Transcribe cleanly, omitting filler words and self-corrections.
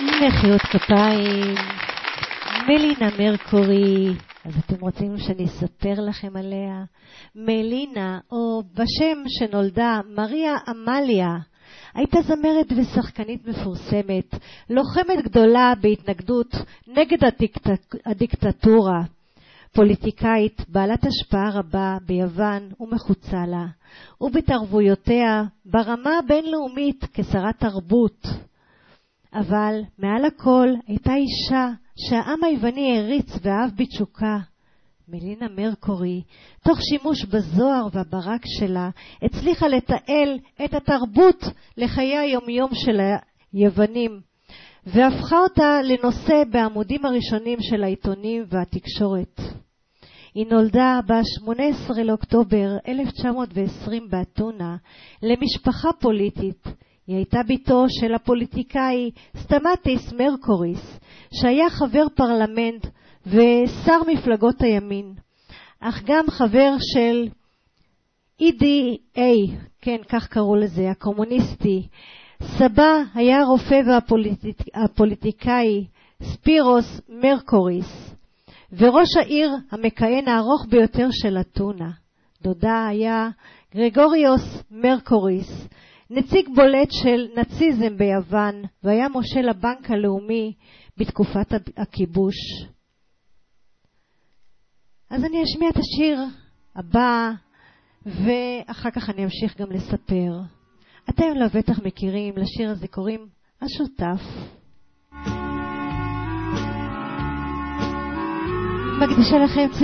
מחיאות כפיים. מלינה מרקורי. אז אתם רוצים שאני אספר לכם עליה? מלינה, או בשם שנולדה, מריה אמליה, הייתה זמרת ושחקנית מפורסמת, לוחמת גדולה בהתנגדות נגד הדיקטטורה, פוליטיקאית בעלת השפעה רבה ביוון ומחוצה לה, ובתרבויותיה ברמה הבינלאומית כשרת תרבות. אבל מעל הכל הייתה אישה שהעם היווני העריץ ואהב בתשוקה. מלינה מרקורי, תוך שימוש בזוהר והברק שלה, הצליחה לתעל את התרבות לחיי היומיום של היוונים, והפכה אותה לנושא בעמודים הראשונים של העיתונים והתקשורת. היא נולדה ב-18 לאוקטובר 1920 באתונה למשפחה פוליטית. היא הייתה ביתו של הפוליטיקאי סטמטיס מרקוריס, שהיה חבר פרלמנט ושר מפלגות הימין, אך גם חבר של EDA, כן, כך קראו לזה, הקומוניסטי. סבא היה רופא והפוליטיקאי ספירוס מרקוריס, וראש העיר המכהן הארוך ביותר של אתונה. דודה היה גרגוריוס מרקוריס, נציג בולט של נאציזם ביוון, והיה מושל הבנק הלאומי בתקופת הכיבוש. אז אני אשמיע את השיר הבא, ואחר כך אני אמשיך גם לספר. אתם לבטח מכירים, לשיר הזה קוראים השותף. מקדישה לכם